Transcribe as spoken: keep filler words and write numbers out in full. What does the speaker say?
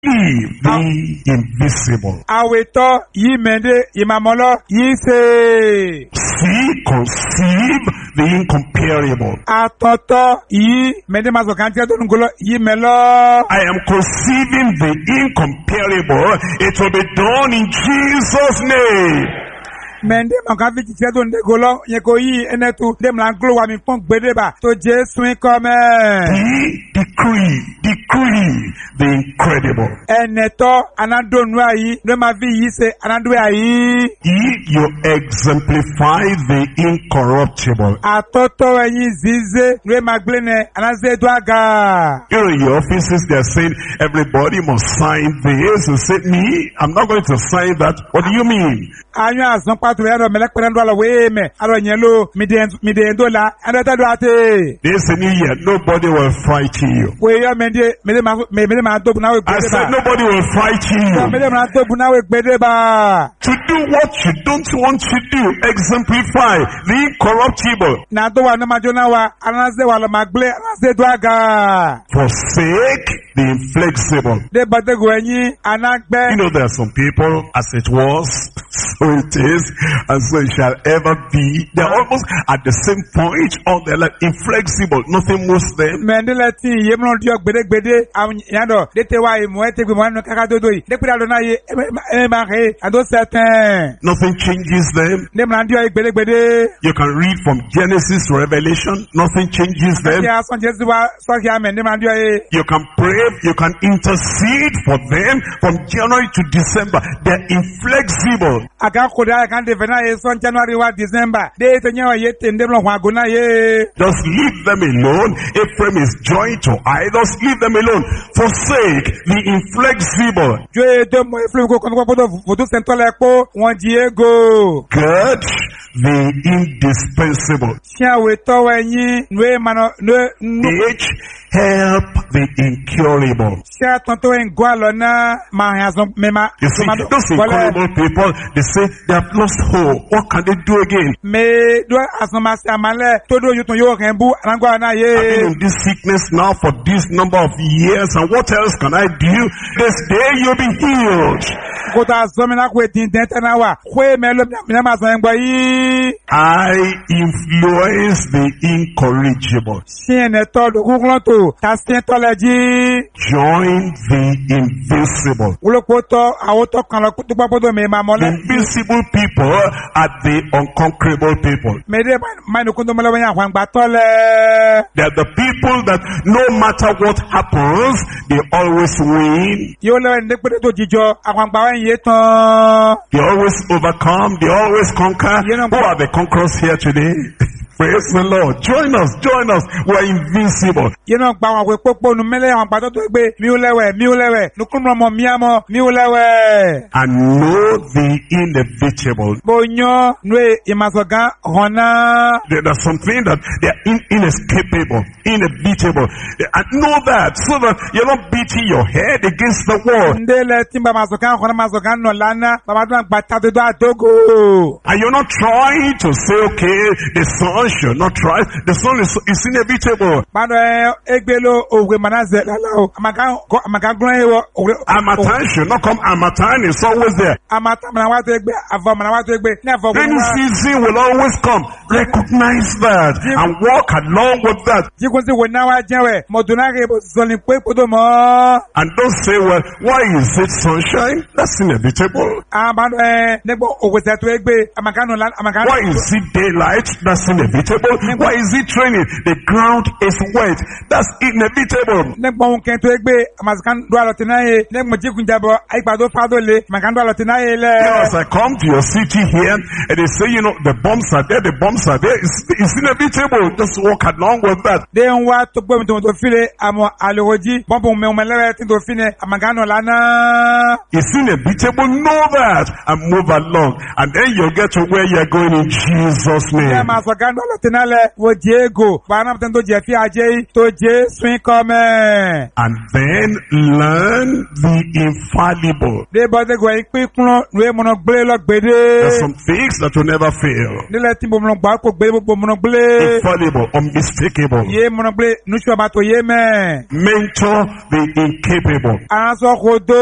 the invisible. Aweto yi mende imamolo yi se. See, conceive the incomparable. Atoto yi mende mazokantia donungolo yi melo. I am conceiving the incomparable. It will be done in Jesus' name. Mende makavi chichedo ndegolo nyeko yi enetu dem langlo wa mi pon gbedeba to Jesu ikome. He decree, decree the incredible. Eneto anadonwa yi no mavi yi se anadwe yi. He, you exemplify the incorruptible. Atoto yi zize no maglene anaze dwaga. You know, in your offices they are saying everybody must sign this. You say, me, I'm not going to sign that. What do you mean? Anyo azon patu yaro melekpere ndo ala weme alo nyelo midendo la andata do ate. This new year nobody will fight you. We yo mende mele ma mele ma do bunawe I said nobody will fight you. Mele ma do bunawe gbedeba. To do what you don't want to do, exemplify the incorruptible. Na do wa na majona wa anaze wa lo magle anaze do aga. Forsake the inflexible. De bade go enyi anagbe. You know there are some people as it was, so it is, and so it shall ever be. They're almost at the same point of their life, inflexible. Nothing moves them. Mendele ti yemno dio gbede gbede am yando de te wa mo ete gbe mo no kaka dodo yi. De pira do na ye e ma he ando certain. Nothing changes them. De mna dio gbede gbede. You can read from Genesis to Revelation. Nothing changes them. Ya son Jesu wa so ya men de mna dio e. You can pray. You can intercede for them from January to December. They're inflexible. Aga koda kan de vena e son January wa December. De to nyawa ye tende mlo kwa gona ye. Just leave them alone. Ephraim is joined to idols. Leave them alone. Forsake the inflexible. Jo e de mo Ephraim ko kon ko podo foto sentole ko won Diego. Good. The indispensable. Sia we to wenyi nwe mano no H. Help the incurable. Sia tonto en gwalo na ma hazon mema. You see, those incurable people, they say they have lost hope. What can they do again? Me do asoma sia male todo yuton yo rembu rangwa na ye. I've been in this sickness now for this number of years, and what else can I do? This day you'll be healed. Kota zomina kwe din dente na wa. Kwe melo mina ma zon ngwa yi. I influence the incorrigible. Sien to do kuglonto. Tasien to leji. Join the invisible. Ulo poto awoto kan lo kutu papodo me ma mole. The invisible people are the unconquerable people. Me de ma no kundo mele wanya kwangba tole. They are the people that no matter what happens, they always win. Yo le ndekpe to jijo akwangba wan ye ton. They always overcome, they always conquer. You know, who are the conquerors here today? Praise the Lord. Join us, join us. We're invincible. You know, ba wa we popo nu mele an pato to gbe mi ulewe mi ulewe nu kunmo mo mi amo mi ulewe. And know the inevitable. Bonyo nu imasoga hona. There are something that they are in, inescapable, inevitable. And know that so that you're not beating your head against the wall. Ndele timba masoga hona masoga no lana baba do gbata do adogo. And you're not trying to say, okay, the sun should not try. The sun is, is inevitable. Mano egbelo ogwe manaze lalao. Amaka amaka gron ewo. Harmattan should not come. Harmattan is always there. Amata mana watu egbe avo mana watu egbe never. Rainy season will always come. Recognize that and walk along with that. Jikunzi wenawa jenwe modunage bo zoni pe podo mo. And don't say, well, why is it sunshine? That's inevitable. Amano eh negbo ogwe setu egbe amaka no lan amaka. Why is it daylight? That's inevitable. Why is it raining? The ground is wet. That's inevitable. Negbo unken to egbe amakan do alotinaye negbo jikunjabo aipado fado le makan do alotinaye le. As I come to your city here and they say, you know, the bombs are there, the bombs are there. It's, it's inevitable. Just walk along with that. They don't want to go into the file amo aloji bombo me umelewe tinto fine amagano lana. It's inevitable. Know that and move along, and then you'll get to where you're going in Jesus' name. Yeah, masogano nolo tenale wo Diego bana mtendo jefi aje to Jesu come. And then learn the infallible. De bode go ipinkunlo we mono gbe lo gbede. There's some things that will never fail. Nile timbo mono gba ko gbe bo mono gbe. Infallible, unmistakable. Ye mono gbe nusu ba to ye me. Mentor the incapable. Anso ko